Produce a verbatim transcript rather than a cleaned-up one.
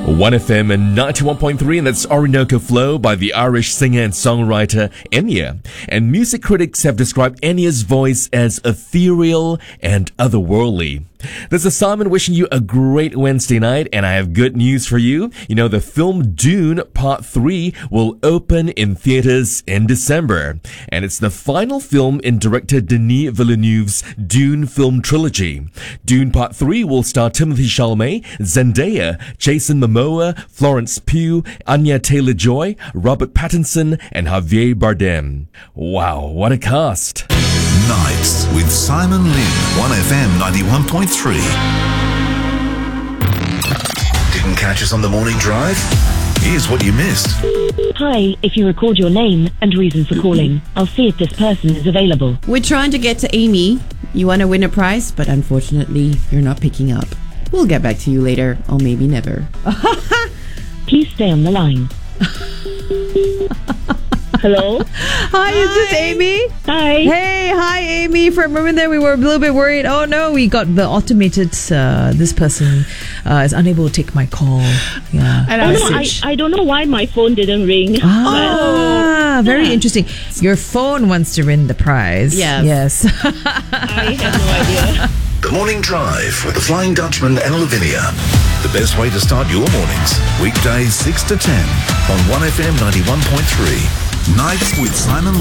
one F M and ninety-one point three, and that's Orinoco Flow by the Irish singer and songwriter Enya. And music critics have described Enya's voice as ethereal and otherworldly. This is Simon wishing you a great Wednesday night, and I have good news for you. You know, the film Dune Part three will open in theaters in December, and it's the final film in director Denis Villeneuve's Dune film trilogy. Dune Part three will star Timothée Chalamet, Zendaya, Jason Momoa, Florence Pugh, Anya Taylor-Joy, Robert Pattinson, and Javier Bardem. Wow, what a cast! Nights with Simon Lynn, one F M ninety-one point three. Didn't catch us on the morning drive? Here's what you missed. Hi, if you record your name and reason for calling, I'll see if this person is available. We're trying to get to Amy. You want to win a prize, but unfortunately, you're not picking up. We'll get back to you later, or maybe never. Please stay on the line. Hello? Hi, is this Amy? Hi. Hey, hi, Amy. For a moment there, we were a little bit worried. Oh, no, we got the automated, uh, this person uh, is unable to take my call. Yeah. And oh, no, I, I don't know why my phone didn't ring. Ah, very yeah. interesting. Your phone wants to win the prize. Yes. Yes. I have no idea. The Morning Drive with the Flying Dutchman and Lavinia. The best way to start your mornings. Weekdays six to ten on one F M ninety-one point three. Nights with Simon